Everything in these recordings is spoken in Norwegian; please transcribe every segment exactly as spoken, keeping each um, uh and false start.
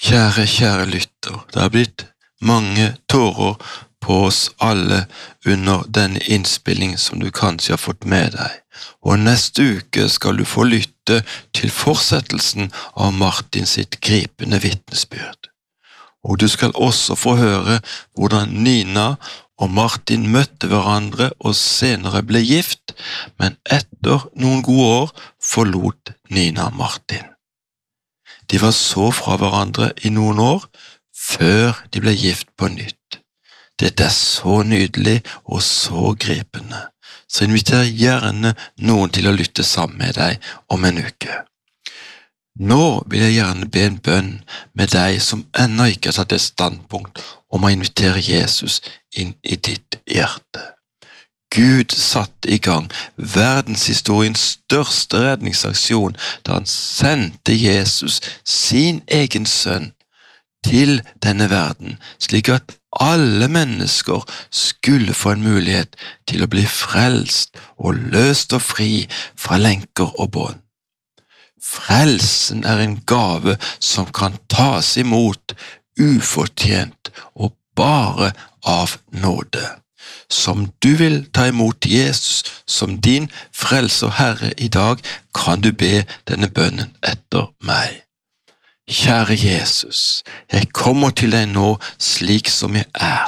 Kjære, kjære lytter, det har blitt mange tårer på oss alle under denne innspilling som du kanskje har fått med deg. Og neste uke skal du få lytte til fortsettelsen av Martin sitt gripende vitnesbyrd. Og du skal også få høre hvordan Nina og Martin møtte hverandre og senere ble gift, men etter noen gode år forlot Nina Martin. De var så fra hverandre i noen år, før de ble gift på nytt. Dette er så nydelig og så gripende, så inviter gjerne noen til å lytte sammen med deg om en uke. Nå vil jeg gjerne be en bønn med deg som ennå ikke har tatt et standpunkt om å invitere Jesus inn i ditt hjerte. Gud satte i gang verdenshistoriens største redningsaksjon da han sendte Jesus, sin egen sønn, til denne verden, slik at alle mennesker skulle få en mulighet til å bli frelst og løst og fri fra lenker og bånd. Frelsen er en gave som kan tas imot ufortjent og bare av nåde. Som du vil ta imot Jesus som din frelser Herre i dag, kan du be denne bønnen etter meg. Kjære Jesus, jeg kommer til deg nå slik som jeg er.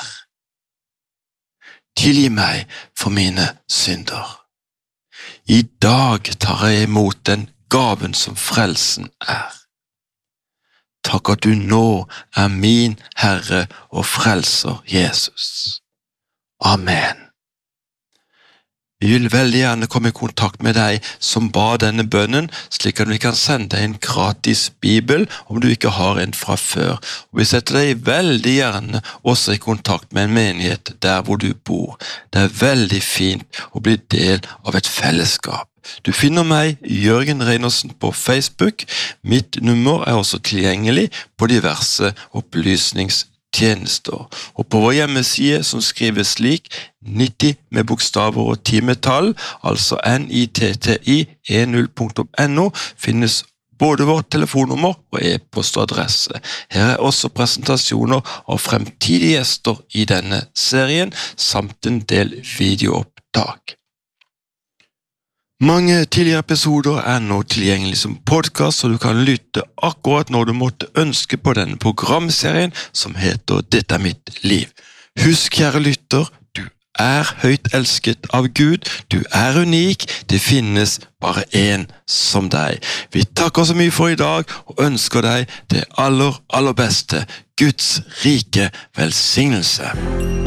Tilgi meg for mine synder. I dag tar jeg imot den gaven som frelsen er. Takk at du nå er min Herre og frelser Jesus. Amen. Vi vil veldig gjerne komme i kontakt med deg som ba denne bønnen, slik at vi kan sende deg en gratis bibel om du ikke har en fra før. Og vi setter deg veldig gjerne også i kontakt med en menighet der hvor du bor. Det er veldig fint å bli del av et fellesskap. Du finner meg, Jørgen Reinersen, på Facebook. Mitt nummer er også tilgjengelig på diverse opplysningstjenester. Og på vår hjemmeside som skrives slik, nitti med bokstaver og ti med tall, altså N I T T I ten punktum no, finnes både vårt telefonnummer og e-postadresse. Her er også presentasjoner av fremtidige gjester i denne serien, samt en del videoopptak. Mange tidligere episoder er nå tilgjengelig som podcast, så du kan lytte akkurat når du måtte ønske på denne programserien som heter Dette er mitt liv. Husk, kjære lytter, du er høyt elsket av Gud, du er unik, det finnes bare en som deg. Vi takker så mye for i dag og ønsker deg det aller, aller beste, Guds rike velsignelse.